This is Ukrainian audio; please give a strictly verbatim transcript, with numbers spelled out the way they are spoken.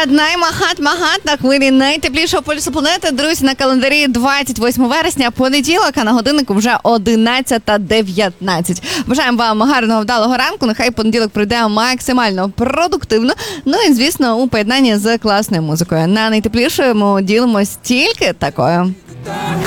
Єднай Махат-Магат на хвилі найтеплішого полюсу планети. Друзі, на календарі двадцять восьмого вересня, понеділок, а на годиннику вже одинадцята дев'ятнадцять. Бажаємо вам гарного, вдалого ранку. Нехай понеділок пройде максимально продуктивно. Ну і, звісно, у поєднанні з класною музикою. На найтеплішому ділимось тільки такою.